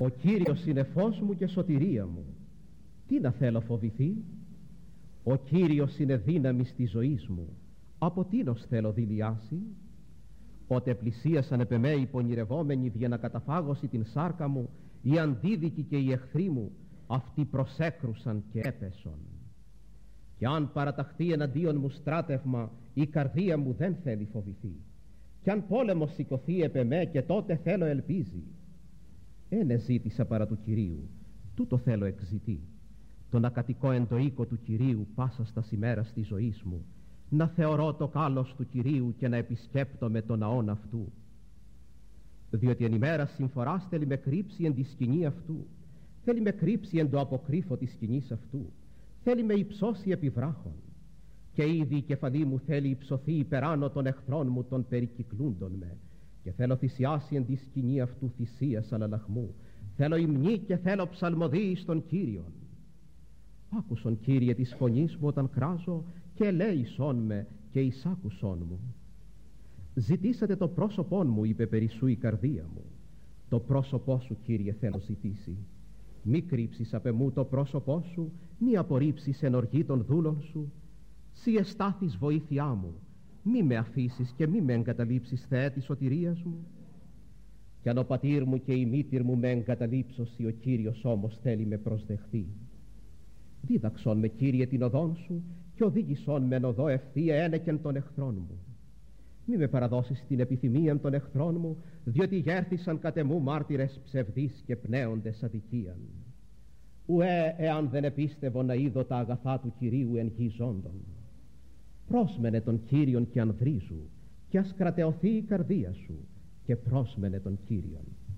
Ο Κύριος είναι φως μου και σωτηρία μου. Τι να θέλω φοβηθεί? Ο Κύριος είναι δύναμη της ζωής μου. Από τίνος θέλω δηλιάσει? Ότε πλησίασαν επ' εμέ οι πονηρευόμενοι για να καταφάγωση την σάρκα μου, οι αντίδικοι και οι εχθροί μου, αυτοί προσέκρουσαν και έπεσον. Κι αν παραταχθεί εναντίον μου στράτευμα, η καρδία μου δεν θέλει φοβηθεί. Κι αν πόλεμος σηκωθεί επ' εμέ, και τότε θέλω ελπίζει. Ένε ζήτησα παρά του Κυρίου, τούτο θέλω εξητή, το να κατοικώ εν το οίκο του Κυρίου πάσα στα ημέρας της ζωής μου, να θεωρώ το κάλος του Κυρίου και να επισκέπτομαι τον ναόν αυτού. Διότι εν ημέρα συμφοράς θέλει με κρύψει εν τη σκηνή αυτού, θέλει με κρύψει εν το αποκρύφο της σκηνής αυτού, θέλει με υψώσει επί βράχων, και ήδη η κεφαλή μου θέλει υψωθεί υπεράνω των εχθρών μου των περικυκλούντων με, και θέλω θυσιάσει εν τη σκηνή αυτού θυσίας αλλαλαχμού, θέλω υμνή και θέλω ψαλμοδίη στον Κύριον. Άκουσον, Κύριε, της φωνής μου όταν κράζω, και ελέησόν με και εισάκουσόν μου. Ζητήσατε το πρόσωπόν μου, είπε περισσού η καρδία μου. Το πρόσωπό σου, Κύριε, θέλω ζητήσει. Μη κρύψεις απ' εμού το πρόσωπό σου, μη απορρίψεις εν οργή των δούλων σου. Σύ εστάθης βοήθειά μου, μη με αφήσεις και μη με εγκαταλείψεις, Θεέ της σωτηρίας μου. Κι αν ο πατήρ μου και η μήτυρ μου με εγκαταλείψωσι, ο Κύριος όμως θέλει με προσδεχθεί. Δίδαξον με, Κύριε, την οδόν σου, και οδήγησον με εν οδό ευθεία ένεκεν των εχθρών μου. Μη με παραδώσεις την επιθυμίαν των εχθρών μου, διότι γέρθησαν κατ' εμού μάρτυρες ψευδείς και πνέοντες αδικίαν. Ουέ, εάν δεν επίστευω να είδω τα αγαθά του Κυρίου εν γη ζώντων. Πρόσμενε τον Κύριον και ανδρίζου, και ας κρατεωθεί η καρδία σου, και πρόσμενε τον Κύριον.